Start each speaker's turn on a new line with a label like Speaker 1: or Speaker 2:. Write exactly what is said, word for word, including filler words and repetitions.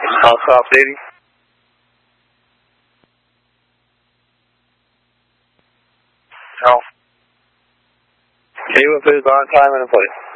Speaker 1: I'll stop eighty. No. Can you put his on time and in place?